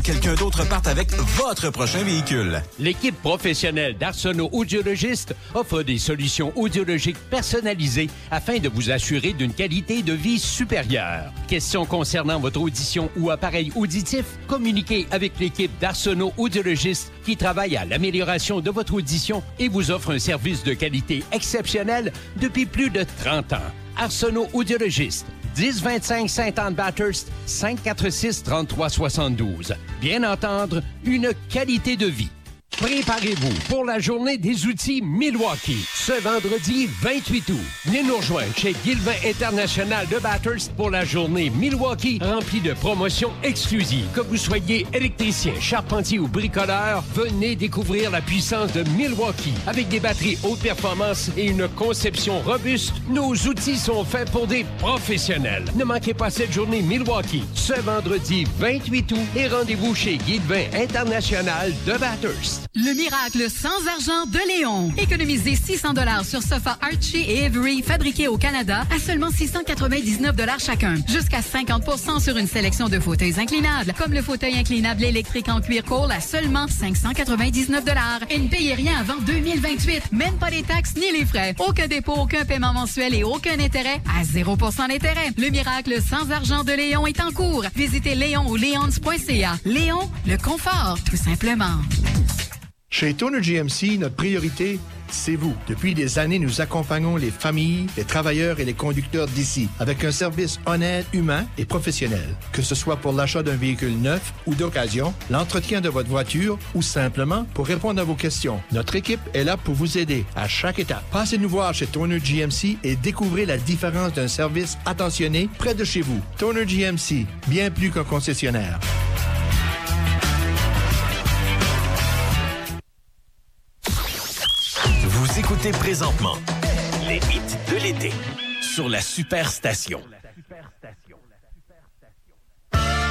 quelqu'un d'autre parte avec votre prochain véhicule. L'équipe professionnelle d'Arsenault Audiologistes offre des solutions audiologiques personnalisées afin de vous assurer d'une qualité de vie supérieure. Questions concernant votre audition ou appareil auditif? Communiquez avec l'équipe d'Arsenault Audiologistes qui travaille à l'amélioration de votre audition et vous offre un service de qualité exceptionnel depuis plus de 30 ans. Arsenault Audiologistes, 1025 Sainte-Anne-Bathurst, 546-3372. Bien entendre, une qualité de vie. Préparez-vous pour la journée des outils Milwaukee, ce vendredi 28 août. Venez nous rejoindre chez Guilvin International de Bathurst pour la journée Milwaukee remplie de promotions exclusives. Que vous soyez électricien, charpentier ou bricoleur, venez découvrir la puissance de Milwaukee. Avec des batteries haute performance et une conception robuste, nos outils sont faits pour des professionnels. Ne manquez pas cette journée Milwaukee, ce vendredi 28 août et rendez-vous chez Guilvin International de Bathurst. Le miracle sans argent de Léon. Économisez 600 $ sur sofa Archie et Avery fabriqués au Canada à seulement 699 $ chacun. Jusqu'à 50 % sur une sélection de fauteuils inclinables, comme le fauteuil inclinable électrique en cuir Cole à seulement 599 $ et ne payez rien avant 2028. Même pas les taxes ni les frais. Aucun dépôt, aucun paiement mensuel et aucun intérêt à 0% d'intérêt. Le miracle sans argent de Léon est en cours. Visitez Léon ou leons.ca. Léon, le confort, tout simplement. Chez Toner GMC, notre priorité, c'est vous. Depuis des années, nous accompagnons les familles, les travailleurs et les conducteurs d'ici avec un service honnête, humain et professionnel. Que ce soit pour l'achat d'un véhicule neuf ou d'occasion, l'entretien de votre voiture ou simplement pour répondre à vos questions. Notre équipe est là pour vous aider à chaque étape. Passez nous voir chez Toner GMC et découvrez la différence d'un service attentionné près de chez vous. Toner GMC, bien plus qu'un concessionnaire. Vous écoutez présentement les hits de l'été sur la Superstation.